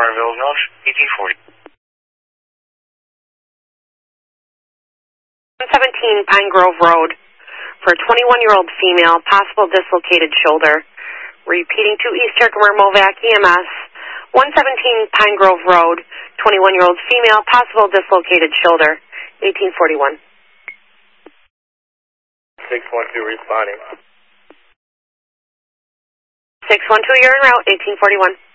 Carville North, 1840. 117 Pine Grove Road for a 21-year-old female, possible dislocated shoulder. Repeating to East Herkimer Movac EMS. 117 Pine Grove Road, 21-year-old female, possible dislocated shoulder. 1841. 612 responding. 612, you're en route, 1841.